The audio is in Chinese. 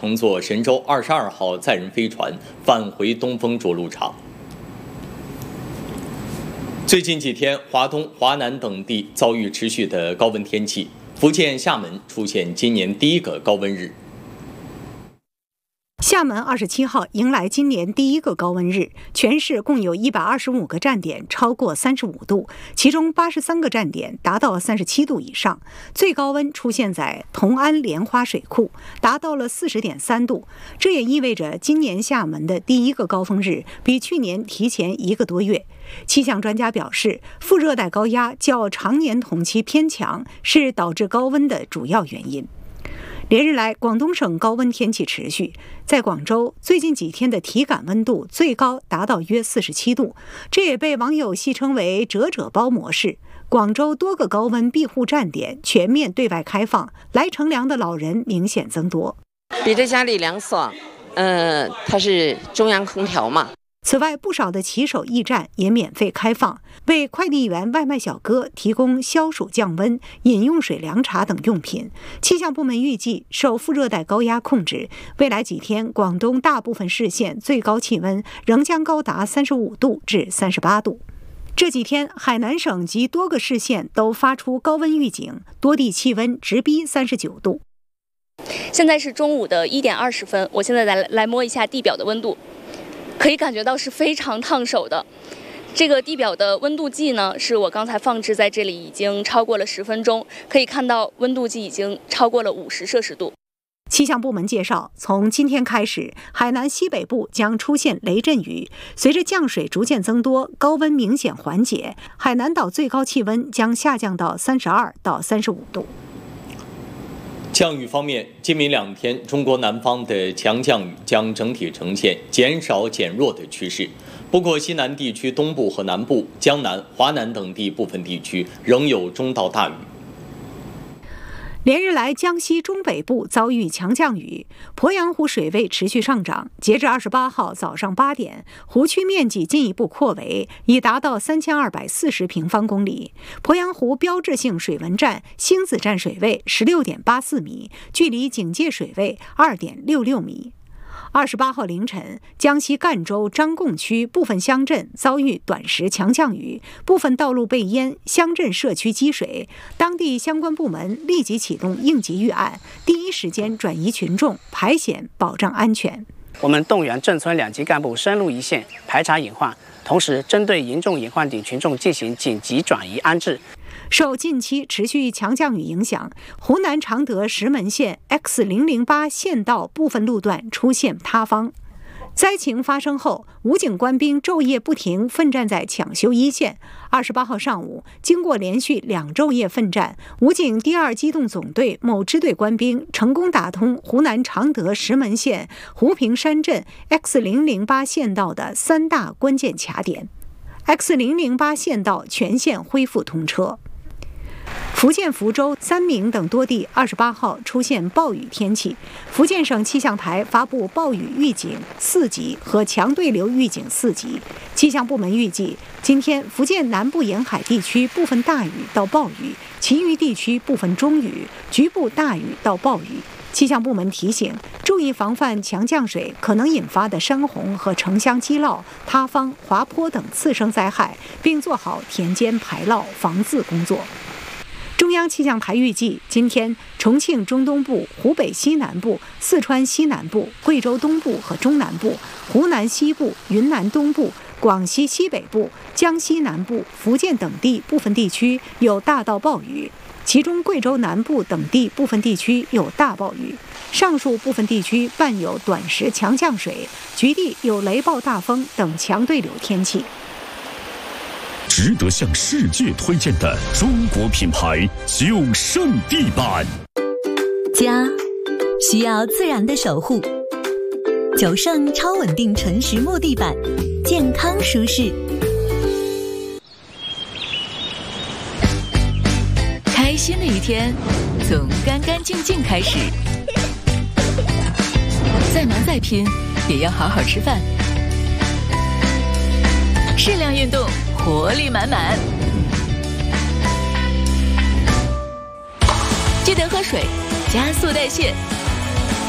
乘坐神舟22号载人飞船返回东风着陆场。最近几天，华东、华南等地遭遇持续的高温天气，福建厦门出现今年第一个高温日。 厦门27号迎来今年第一个高温日，全市共有125个站点超过35度，其中83个站点达到37度以上，最高温出现在同安莲花水库，达到了40.3度。这也意味着今年厦门的第一个高峰日比去年提前1个多月。气象专家表示，副热带高压较常年同期偏强，是导致高温的主要原因。连日来，广东省高温天气持续。在广州，最近几天的体感温度最高达到约47度，这也被网友戏称为“折折包模式”。广州多个高温庇护站点全面对外开放，来乘凉的老人明显增多。 比在家里凉爽，它是中央空调嘛。 此外，不少的骑手驿站也免费开放，为快递员、外卖小哥提供消暑降温、饮用水、凉茶等用品。气象部门预计，受副热带高压控制，未来几天广东大部分市县最高气温仍将高达35度至38度。这几天，海南省及多个市县都发出高温预警，多地气温直逼39度。 现在是中午的1点20分，我现在来摸一下地表的温度。可以感觉到是非常烫手的。这个地表的温度计呢，是我刚才放置在这里，已经超过了10分钟，可以看到温度计已经超过了50摄氏度。 气象部门介绍，从今天开始，海南西北部将出现雷阵雨，随着降水逐渐增多，高温明显缓解，海南岛最高气温将下降到32到35度。 降雨方面，今明2天，中国南方的强降雨将整体呈现减少减弱的趋势。不过，西南地区东部和南部、江南、华南等地部分地区仍有中到大雨。 连日来，江西中北部遭遇强降雨，鄱阳湖水位持续上涨。截至28号早上8点，湖区面积进一步扩围，已达到3240平方公里。鄱阳湖标志性水文站星子站水位16.84米，距离警戒水位2.66米。28号凌晨，江西赣州张贡区部分乡镇遭遇短时强降雨，部分道路被淹，乡镇社区积水。当地相关部门立即启动应急预案，第一时间转移群众，排险保障安全。 我们动员镇村2级干部深入一线，排查隐患，同时针对严重隐患等群众进行紧急转移安置。 受近期持续强降雨影响，湖南常德石门县 X008 县道部分路段出现塌方。灾情发生后，武警官兵昼夜不停奋战在抢修一线。28号上午，经过连续2昼夜奋战，武警第2机动总队某支队官兵成功打通湖南常德石门县湖平山镇 X008 县道的3大关键卡点， X008 县道全线恢复通车。福建福州、三明等多地28号出现暴雨天气，福建省气象台发布暴雨预警4级和强对流预警4级。气象部门预计，今天福建南部沿海地区部分大雨到暴雨，其余地区部分中雨，局部大雨到暴雨。气象部门提醒，注意防范强降水可能引发的山洪和城乡积涝、塌方、滑坡等次生灾害，并做好田间排涝防治工作。中央气象台预计，今天重庆中东部、湖北西南部、四川西南部、贵州东部和中南部、湖南西部、云南东部、广西西北部、江西南部、福建等地部分地区有大到暴雨，其中贵州南部等地部分地区有大暴雨，上述部分地区伴有短时强降水，局地有雷暴大风等强对流天气。 值得向世界推荐的中国品牌九胜地板。 家需要自然的守护，九胜超稳定纯实木地板，健康舒适。 开心的一天从干干净净开始，再忙再拼也要好好吃饭，适量运动，活力满满。记得喝水，加速代谢，